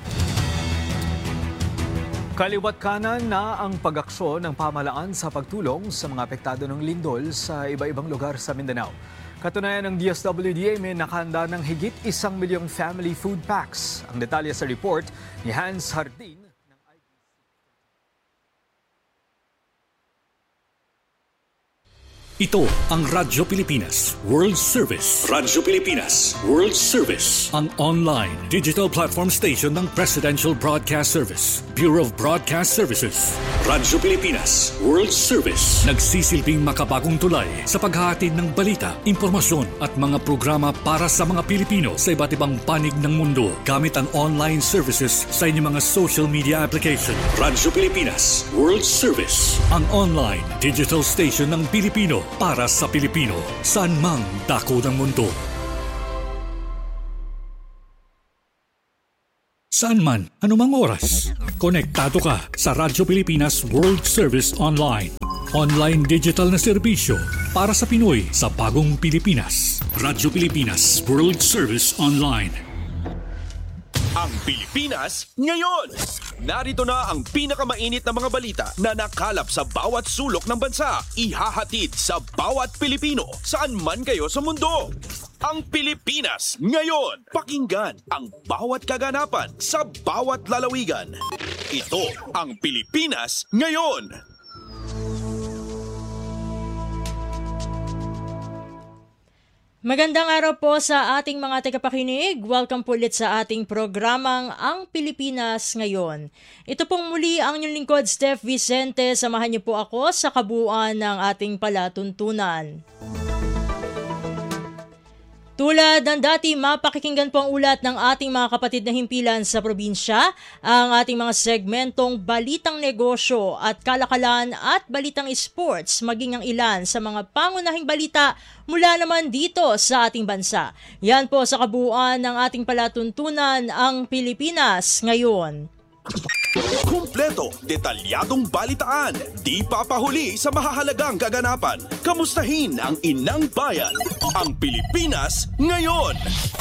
Kaliwat kanan na ang pag-aksyon ng pamahalaan sa pagtulong sa mga apektado ng lindol sa iba-ibang lugar sa Mindanao. Katunayan ng D S W D A may nakahanda ng higit isang milyong family food packs. Ang detalye sa report ni Hans Hardin. Ito ang Radyo Pilipinas World Service. Radyo Pilipinas World Service. Ang online digital platform station ng Presidential Broadcast Service, Bureau of Broadcast Services. Radyo Pilipinas World Service. Nagsisilbing makabagong tulay sa paghahatid ng balita, impormasyon at mga programa para sa mga Pilipino sa iba't ibang panig ng mundo gamit ang online services sa inyong mga social media application. Radyo Pilipinas World Service. Ang online digital station ng Pilipino para sa Pilipino, saan mang dako ng mundo. Saan man, anumang oras, konektado ka sa Radyo Pilipinas World Service Online. Online digital na serbisyo para sa Pinoy sa bagong Pilipinas. Radyo Pilipinas World Service Online. Ang Pilipinas ngayon! Narito na ang pinakamainit na mga balita na nakalap sa bawat sulok ng bansa. Ihahatid sa bawat Pilipino saan man kayo sa mundo. Ang Pilipinas ngayon! Pakinggan ang bawat kaganapan sa bawat lalawigan. Ito ang Pilipinas ngayon! Magandang araw po sa ating mga tagapakinig. Welcome po ulit sa ating programang Ang Pilipinas Ngayon. Ito pong muli ang inyong lingkod, Steph Vicente. Samahan niyo po ako sa kabuuan ng ating palatuntunan. Tulad ng dati, mapakikinggan po ang ulat ng ating mga kapatid na himpilan sa probinsya, ang ating mga segmentong Balitang Negosyo at Kalakalan at Balitang Sports, maging ang ilan sa mga pangunahing balita mula naman dito sa ating bansa. Yan po sa kabuuan ng ating palatuntunan, ang Pilipinas Ngayon. Kumpleto, detalyadong balitaan, di papahuli sa mahahalagang kaganapan. Kamustahin ang inang bayan, ang Pilipinas Ngayon.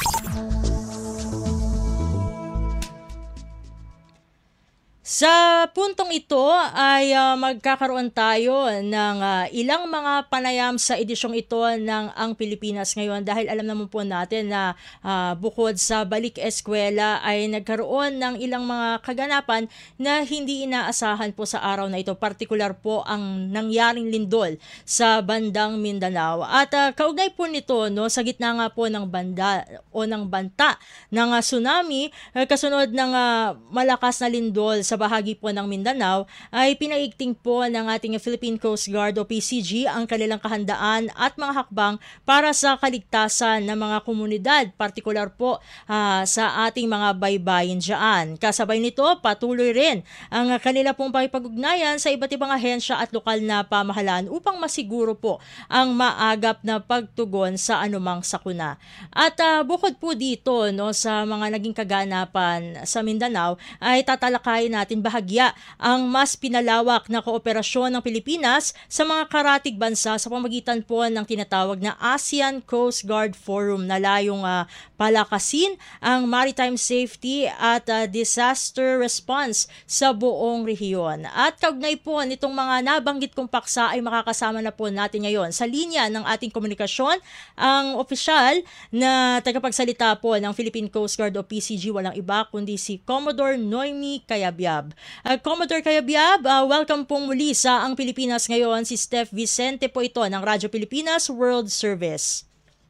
Sa puntong ito ay uh, magkakaroon tayo ng uh, ilang mga panayam sa edisyong ito ng Ang Pilipinas Ngayon dahil alam naman po natin na uh, bukod sa balik eskwela ay nagkaroon ng ilang mga kaganapan na hindi inaasahan po sa araw na ito. Partikular po ang nangyaring lindol sa bandang Mindanao. At uh, kaugnay po nito, no, sa gitna nga po ng banda o ng banta ng uh, tsunami, uh, kasunod ng uh, malakas na lindol sa bahagi po ng Mindanao, ay pinaigting po ng ating Philippine Coast Guard o P C G ang kanilang kahandaan at mga hakbang para sa kaligtasan ng mga komunidad, partikular po uh, sa ating mga baybayin dyan. Kasabay nito, patuloy rin ang kanila pong pakipag-ugnayan sa iba't ibang ahensya at lokal na pamahalaan upang masiguro po ang maagap na pagtugon sa anumang sakuna. At uh, bukod po dito, no, sa mga naging kaganapan sa Mindanao, ay tatalakayin natin natin bahagya ang mas pinalawak na kooperasyon ng Pilipinas sa mga karatig bansa sa pamamagitan po ng tinatawag na ASEAN Coast Guard Forum na layong uh, palakasin ang maritime safety at uh, disaster response sa buong rehiyon. At kaugnay po nitong mga nabanggit kong paksa ay makakasama na po natin ngayon sa linya ng ating komunikasyon ang opisyal na tagapagsalita po ng Philippine Coast Guard o P C G, walang iba kundi si Commodore Noemi Cayabyab. Uh, Commodore Cayabyab, uh, welcome pong muli sa Ang Pilipinas Ngayon. Si Steph Vicente po ito ng Radyo Pilipinas World Service.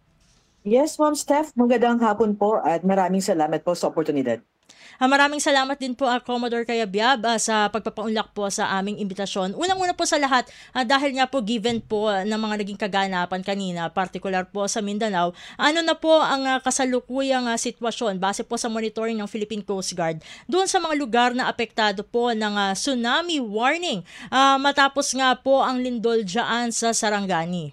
Yes, Ma'am Steph, magandang hapon po at maraming salamat po sa oportunidad. Uh, maraming salamat din po uh, Commodore Cayabyab uh, sa pagpapaunlak po sa aming imbitasyon. Unang-una po sa lahat, uh, dahil nga po given po uh, ng mga naging kaganapan kanina, particular po sa Mindanao, ano na po ang uh, kasalukuyang uh, sitwasyon base po sa monitoring ng Philippine Coast Guard doon sa mga lugar na apektado po ng uh, tsunami warning uh, matapos nga po ang lindol dyan sa Sarangani?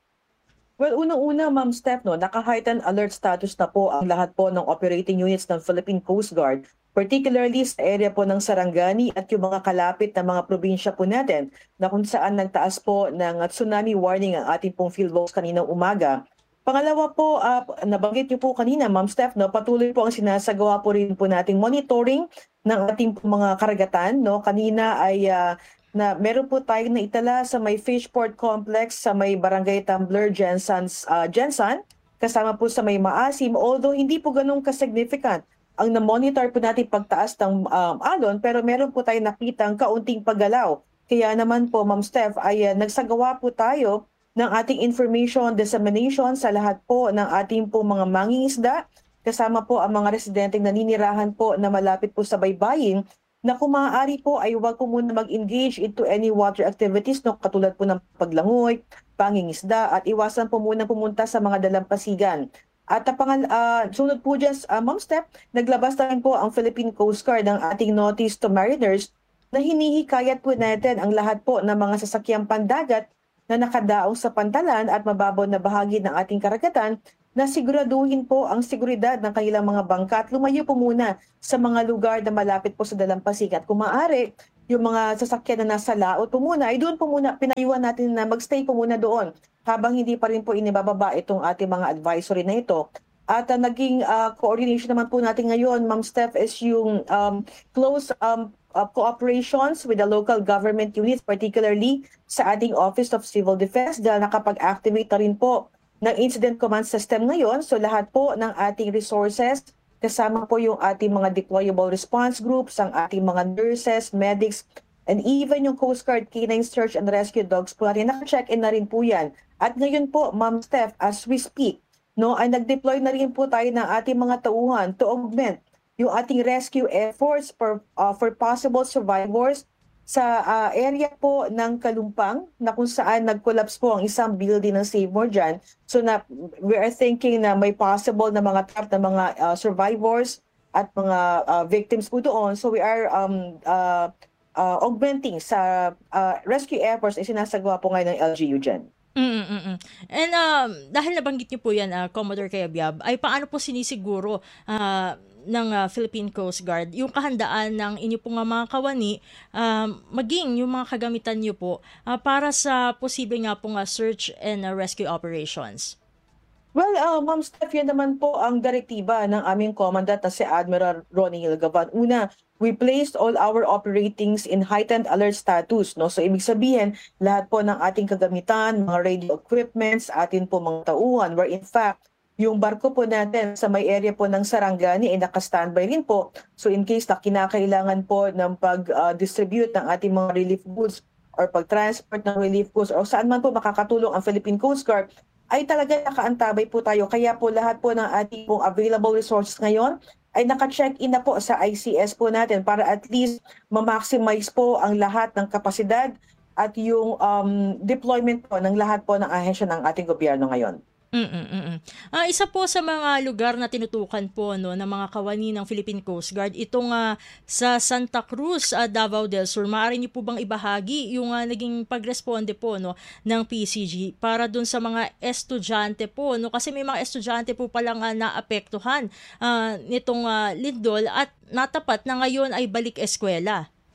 Well, unang-una, Ma'am Steph, no, naka-heightened alert status na po ang lahat po ng operating units ng Philippine Coast Guard, particularly sa area po ng Sarangani at yung mga kalapit na mga probinsya po natin na kung saan nagtaas po ng tsunami warning ang ating pong field box kaninang umaga. Pangalawa po, uh, nabanggit niyo po kanina, Ma'am Steph, no, patuloy po ang sinasagawa po rin po nating monitoring ng ating mga karagatan. No? Kanina ay uh, na meron po tayong naitala sa may Fishport Complex sa may Barangay Tumbler, Jensen's, uh, Jensen, kasama po sa may Maasim, although hindi po ganun ka-significant ang na-monitor po natin pagtaas ng um, alon, pero meron po tayong nakitang kaunting paggalaw. Kaya naman po, Ma'am Steph, ay uh, nagsagawa po tayo ng ating information dissemination sa lahat po ng ating po mga mangingisda, kasama po ang mga residenteng naninirahan po na malapit po sa baybayin, na kung maaari po ay huwag po muna mag-engage into any water activities, no, katulad po ng paglangoy, pangingisda, at iwasan po muna pumunta sa mga dalampasigan. At uh, pangal, uh, sunod po dyan, uh, Ma'am Steph, naglabas na rin po ang Philippine Coast Guard ng ating notice to mariners na hinihikayat po natin ang lahat po ng mga sasakyang pandagat na nakadaong sa pantalan at mababaw na bahagi ng ating karagatan na siguraduhin po ang seguridad ng kanilang mga bangka at lumayo po muna sa mga lugar na malapit po sa dalampasigan. At kung maaari, yung mga sasakyan na nasa laot po muna, ay doon po muna, pinayuhan natin na magstay po muna doon habang hindi pa rin po inibababa itong ating mga advisory na ito. At uh, naging uh, coordination naman po natin ngayon, Ma'am Steph, is yung um, close um, uh, cooperations with the local government units, particularly sa ating Office of Civil Defense, dahil nakapag-activate na rin po ng Incident Command System ngayon. So lahat po ng ating resources, kasama po yung ating mga deployable response groups, ang ating mga nurses, medics, and even yung Coast Guard Canine Search and Rescue Dogs po natin, naka-check-in na rin po yan. At ngayon po, Ma'am Steph, as we speak, no, ay nag-deploy na rin po tayo ng ating mga tauhan to augment yung ating rescue efforts for, uh, for possible survivors sa uh, area po ng Kalumpang na kung saan nag-collapse po ang isang building ng Save More dyan. So na, we are thinking na may possible na mga trapped na mga uh, survivors at mga uh, victims po doon. So we are um, uh, uh, augmenting sa uh, rescue efforts na sinasagawa po ngayon ng L G U dyan. Mm-mm-mm. And um, dahil nabanggit niyo po yan, uh, Commodore Cayabyab, ay paano po sinisiguro uh, ng uh, Philippine Coast Guard yung kahandaan ng inyo pong mga kawani, um, maging yung mga kagamitan niyo po uh, para sa posible nga pong uh, search and uh, rescue operations? Well, uh, Ma'am Steph, yan naman po ang direktiba ng aming commandant na si Admiral Ronnie Hilgavan. Una, we placed all our operatings in heightened alert status. No? So, ibig sabihin, lahat po ng ating kagamitan, mga radio equipments, atin po mga tauhan, where in fact, yung barko po natin sa may area po ng Sarangani ay naka-standby rin po. So, in case na kinakailangan po ng pag-distribute uh, ng ating mga relief goods or pag-transport ng relief goods o saan man po makakatulong ang Philippine Coast Guard, ay talaga nakaantabay po tayo. Kaya po lahat po ng ating pong available resources ngayon ay naka-check-in na po sa I C S po natin para at least ma-maximize po ang lahat ng kapasidad at yung um, deployment po ng lahat po ng ahensya ng ating gobyerno ngayon. Mm-mm-mm. Uh, isa po sa mga lugar na tinutukan po no, ng mga kawani ng Philippine Coast Guard, itong uh, sa Santa Cruz, uh, Davao del Sur. Maaari niyo po bang ibahagi yung uh, naging pagresponde po no, ng P C G para dun sa mga estudyante po? No? Kasi may mga estudyante po palang uh, naapektuhan uh, nitong uh, lindol at natapat na ngayon ay balik eskwela.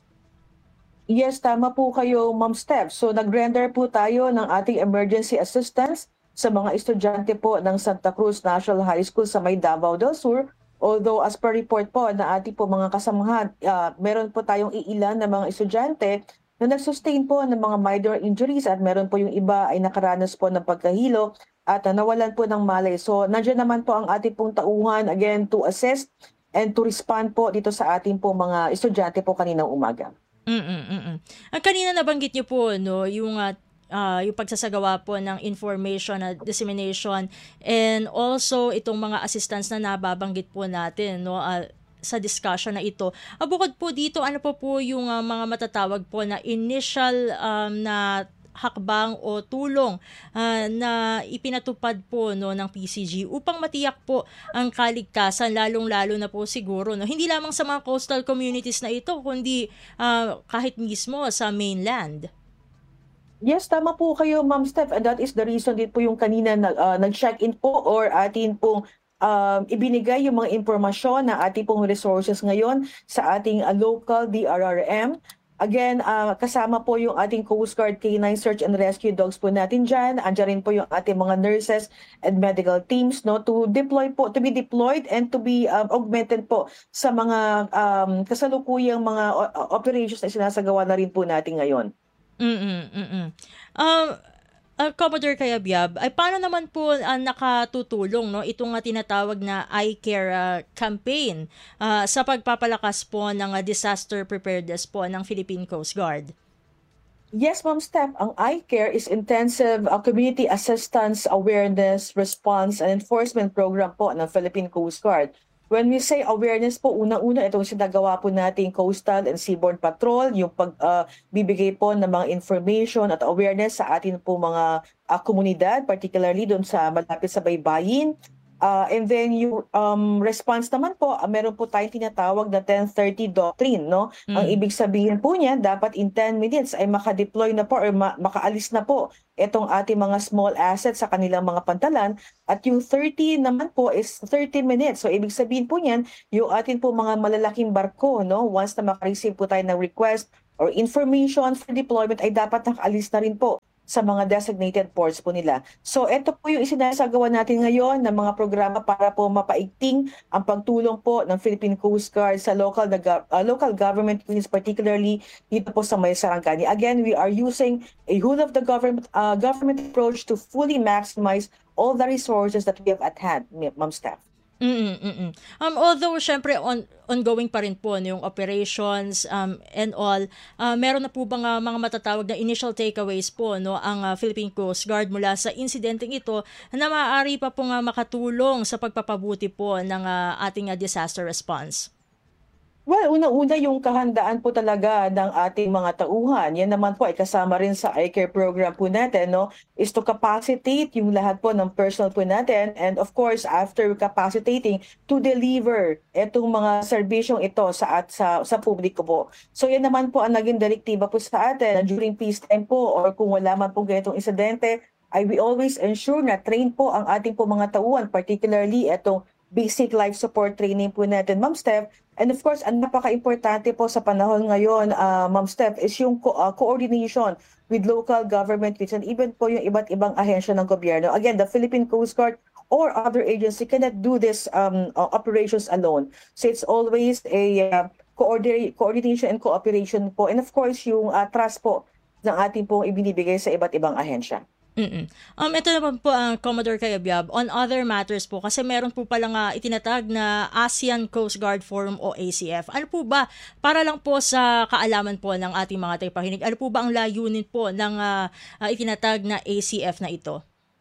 Yes, tama po kayo, Ma'am Steph. So nag-render po tayo ng ating emergency assistance sa mga estudyante po ng Santa Cruz National High School sa may Davao del Sur. Although as per report po na ating po mga kasamahan, uh, meron po tayong iilan na mga estudyante na nag-sustain po ng mga minor injuries at meron po yung iba ay nakaranas po ng pagkahilo at uh, nawalan po ng malay. So nandiyan naman po ang ating pong tauhan again to assist and to respond po dito sa ating po mga estudyante po kaninang umaga. Mm-mm, mm-mm. Ang kanina nabanggit niyo po no, yung uh, uh, yung pagsasagawa po ng information at dissemination and also itong mga assistance na nababanggit po natin no uh, sa discussion na ito. Uh, bukod po dito, ano po po yung uh, mga matatawag po na initial um, na hakbang o tulong uh, na ipinatupad po no ng P C G upang matiyak po ang kaligtasan, lalong-lalo na po siguro no hindi lamang sa mga coastal communities na ito kundi uh, kahit mismo sa mainland. Yes, tama po kayo, Ma'am Steph, and that is the reason din po yung kanina nag uh, nag-check-in po or atin pong um, ibinigay yung mga impormasyon na ating pong resources ngayon sa ating uh, local D R R M. Again, uh, kasama po yung ating Coast Guard K nine Search and Rescue Dogs po natin dyan. Andiyan rin po yung ating mga nurses and medical teams no to deploy po, to be deployed and to be um, augmented po sa mga um, kasalukuyang mga uh, operations na sinasagawa na rin po natin ngayon. Mm-mm, mm-mm. Um, uh, Commodore Cayabyab, ay paano naman po uh, nakatutulong no itong uh, tinatawag na I-Care uh, campaign uh, sa pagpapalakas po ng uh, disaster preparedness po ng Philippine Coast Guard? Yes, Ma'am Steph, ang I-Care is intensive uh, community assistance, awareness, response, and enforcement program po ng Philippine Coast Guard. When we say awareness po, unang-una itong sinagawa po nating Coastal and Seaborne Patrol, yung pagbibigay uh, po ng mga information at awareness sa atin po mga uh, komunidad, particularly doon sa malapit sa baybayin. Uh, and then yung um, response naman po, uh, meron po tayong tinatawag na ten thirty doctrine. No? Mm. Ang ibig sabihin po niya, dapat in ten minutes ay makadeploy na po or ma- makaalis na po itong ating mga small assets sa kanilang mga pantalan. At yung thirty naman po is thirty minutes. So ibig sabihin po niyan, yung atin po mga malalaking barko, no? Once na makareceive po tayo ng request or information for deployment ay dapat nakaalis na rin po sa mga designated ports po nila. So ito po yung isinasagawa natin ngayon ng mga programa para po mapaigting ang pagtulong po ng Philippine Coast Guard sa local uh, local government units, particularly dito po sa may Sarangani. Again, we are using a whole of the government uh, government approach to fully maximize all the resources that we have at hand, Ma'am Steph. Mm, mm. Um although syempre on ongoing pa rin po no, yung operations um and all, uh, meron na po bang uh, mga matatawag na initial takeaways po no ang uh, Philippine Coast Guard mula sa insidenteng ito na maaari pa po nga makatulong sa pagpapabuti po ng uh, ating uh, disaster response? Well, unang-una yung kahandaan po talaga ng ating mga tauhan. Yan naman po ay kasama rin sa I-Care program po natin, no? Is to capacitate yung lahat po ng personnel po natin and of course, after capacitating, to deliver itong mga serbisyong ito sa, at sa, sa publiko po. So yan naman po ang naging direktiba po sa atin during peacetime po or kung wala man po ganitong insidente, ay we always ensure na train po ang ating po mga tauhan, particularly itong basic life support training po natin, Ma'am Steph. And of course, ang napaka-importante po sa panahon ngayon, uh, Ma'am Steph, is yung co- uh, coordination with local government and even po yung iba't ibang ahensya ng gobyerno. Again, the Philippine Coast Guard or other agency cannot do this um, uh, operations alone. So it's always a uh, coordinate, coordination and cooperation po. And of course, yung uh, trust po ng ating pong ibinibigay sa iba't ibang ahensya. Mm-mm. Um, ito naman po ang uh, Commodore Cayabyab on other matters po kasi meron po palang uh, itinatag na ASEAN Coast Guard Forum o A C F. Ano po ba, para lang po sa kaalaman po ng ating mga tagapakinig, ano po ba ang layunin po ng uh, uh, itinatag na A C F na ito?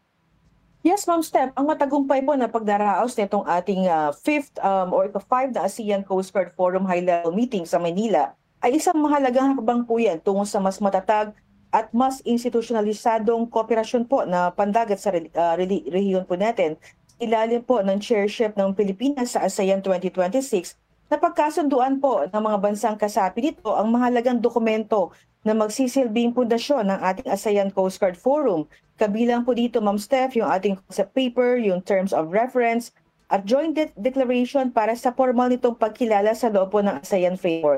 Yes, Ma'am Steph, ang matagumpay po na pagdaraos nitong ating uh, fifth um, or five na ASEAN Coast Guard Forum high-level meeting sa Manila ay isang mahalagang hakbang po yan tungo sa mas matatag at mas institusyonalisadong kooperasyon po na pandagat sa uh, rehiyon po natin. Ilalim po ng chairship ng Pilipinas sa ASEAN twenty twenty-six na pagkasunduan po ng mga bansang kasapi nito ang mahalagang dokumento na magsisilbing pundasyon ng ating ASEAN Coast Guard Forum. Kabilang po dito, Ma'am Steph, yung ating concept paper, yung terms of reference, at joint de- declaration para sa formal nitong pagkilala sa loob po ng ASEAN framework.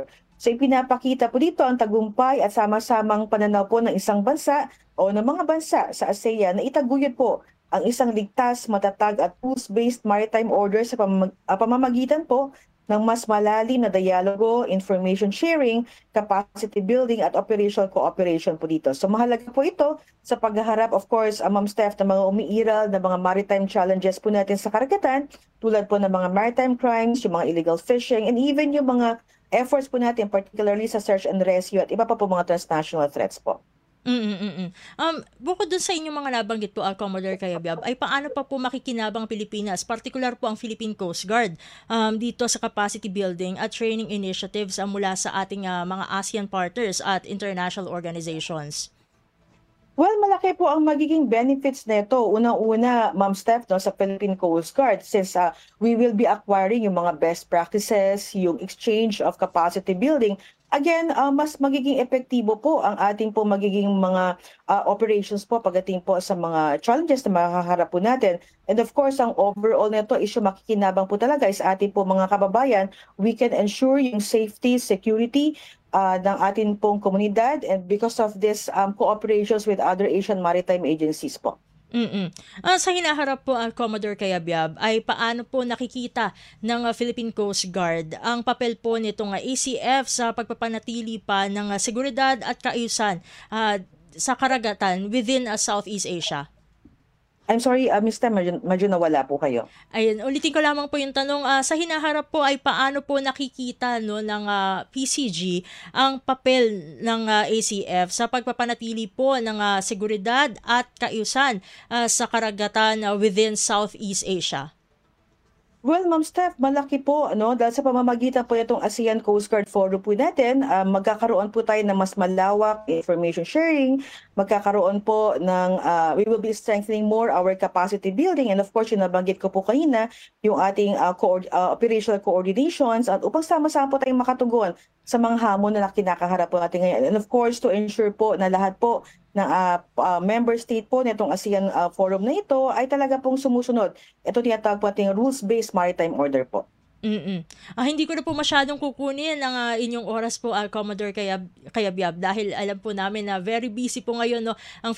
So ipinapakita po dito ang tagumpay at sama-samang pananaw po ng isang bansa o ng mga bansa sa ASEAN na itaguyod po ang isang ligtas, matatag at rules-based maritime order sa pamamag- uh, pamamagitan po ng mas malalim na dialogo, information sharing, capacity building at operational cooperation po dito. So mahalaga po ito sa paghaharap, of course, uh, Ma'am Steph, ng mga umiiral na mga maritime challenges po natin sa karagatan, tulad po ng mga maritime crimes, yung mga illegal fishing, and even yung mga efforts po natin, particularly sa search and rescue at iba pa po mga transnational threats po. Mm-mm-mm. Um, bukod dun sa inyong mga nabanggit po, uh, Commodore Cayabyab, ay paano pa po makikinabang Pilipinas, particular po ang Philippine Coast Guard, um, dito sa capacity building at training initiatives uh, mula sa ating uh, mga ASEAN partners at international organizations? Well, malaki po ang magiging benefits nito. Unang-una, Ma'am Steph, no, sa Philippine Coast Guard, since uh, we will be acquiring yung mga best practices, yung exchange of capacity building. Again, uh, mas magiging epektibo po ang ating po magiging mga uh, operations po pagdating po sa mga challenges na makaharap po natin. And of course, ang overall nito issue makikinabang po talaga is ating po mga kababayan. We can ensure yung safety, security uh, ng ating pong komunidad, and because of this um, cooperations with other Asian maritime agencies po. Mm-mm. Uh, sa hinaharap po ang uh, Commodore Cayabyab ay paano po nakikita ng uh, Philippine Coast Guard ang papel po nitong uh, A C F sa pagpapanatili pa ng uh, seguridad at kaayusan uh, sa karagatan within uh, Southeast Asia? I'm sorry, uh, Mister Medyo, medyo nawala po kayo. Ayun, ulitin ko lamang po yung tanong. Uh, sa hinaharap po ay paano po nakikita no, ng uh, P C G ang papel ng uh, A C F sa pagpapanatili po ng uh, seguridad at kaayusan uh, sa karagatan uh, within Southeast Asia? Well, Ma'am Steph, malaki po, ano, dahil sa pamamagitan po itong ASEAN Coast Guard Forum po natin, uh, magkakaroon po tayo ng mas malawak information sharing, magkakaroon po ng, uh, we will be strengthening more our capacity building, and of course, yung nabanggit ko po kanina, yung ating uh, co- uh, operational coordinations, at upang sama-sama po tayong makatugon sa mga hamon na kinakaharap po natin ngayon. And of course, to ensure po na lahat po ng uh, uh, member state po nitong ASEAN uh, Forum na ito ay talaga pong sumusunod. Ito tinatawag po ating rules-based maritime order po. Mm-mm. Ah, hindi ko na po masyadong kukunin ang uh, inyong oras po, uh, Commodore Kayab- Cayabyab, dahil alam po namin na very busy po ngayon no, ang